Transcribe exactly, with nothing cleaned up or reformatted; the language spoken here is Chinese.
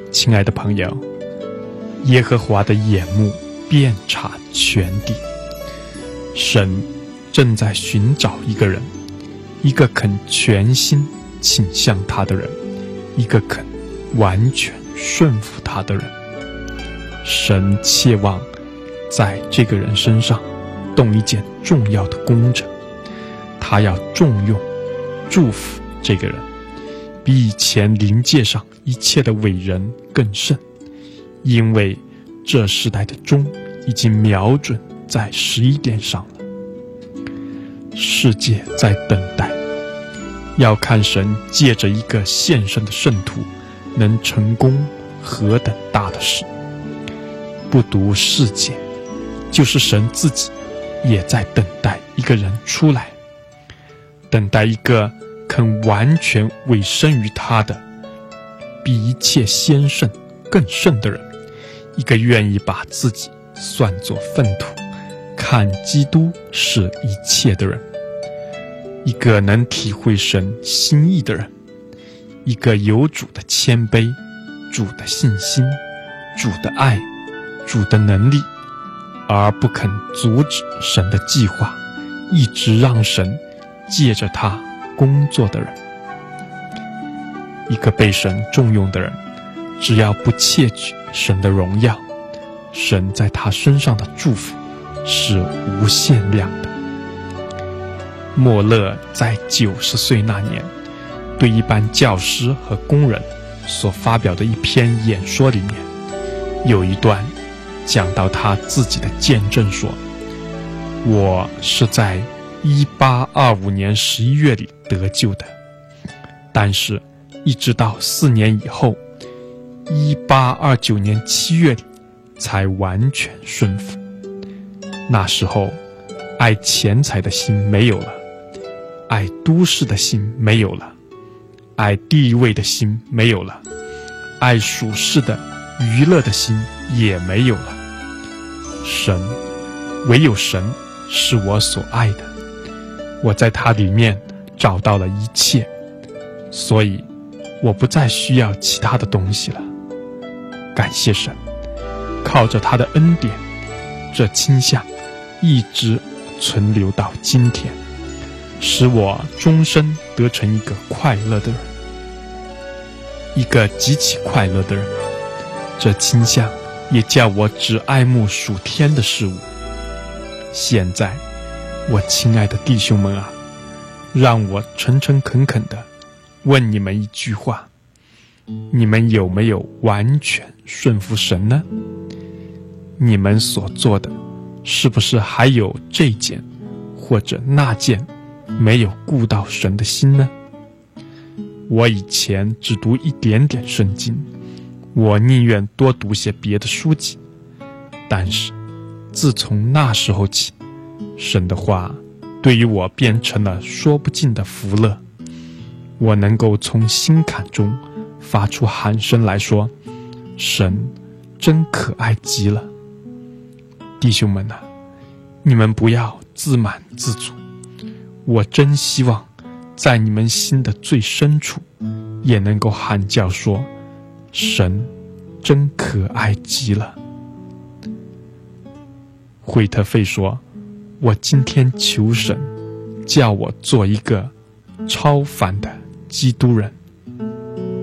亲爱的朋友，耶和华的眼目遍察全地，神正在寻找一个人，一个肯全心倾向他的人，一个肯完全顺服他的人。神切望在这个人身上动一件重要的工程，他要重用祝福这个人，比以前灵界上一切的伟人更甚，因为这时代的钟已经瞄准在十一点上了。世界在等待，要看神借着一个献身的圣徒能成功何等大的事。不独世界，就是神自己也在等待一个人出来，等待一个肯完全委身于他的，比一切先圣更圣的人，一个愿意把自己算作粪土，看基督是一切的人，一个能体会神心意的人，一个有主的谦卑，主的信心，主的爱，主的能力，而不肯阻止神的计划，一直让神借着他工作的人。一个被神重用的人，只要不窃取神的荣耀，神在他身上的祝福是无限量的。莫勒在九十岁那年，对一班教师和工人所发表的一篇演说里面，有一段讲到他自己的见证说，我是在一八二五年十一月里得救的，但是一直到四年以后一八二九年七月里才完全顺服。那时候爱钱财的心没有了，爱都市的心没有了，爱地位的心没有了，爱属世的娱乐的心也没有了。神，唯有神是我所爱的，我在他里面找到了一切，所以我不再需要其他的东西了。感谢神，靠着他的恩典，这倾向一直存留到今天，使我终身得成一个快乐的人，一个极其快乐的人。这倾向也叫我只爱慕属天的事物。现在，我亲爱的弟兄们啊，让我诚诚恳恳地问你们一句话，你们有没有完全顺服神呢？你们所做的是不是还有这件或者那件没有顾到神的心呢？我以前只读一点点圣经，我宁愿多读些别的书籍，但是自从那时候起，神的话对于我变成了说不尽的福乐。我能够从心坎中发出喊声来说，神真可爱极了。弟兄们啊，你们不要自满自足，我真希望在你们心的最深处也能够喊叫说，神真可爱极了。惠特费说，我今天求神叫我做一个超凡的基督人。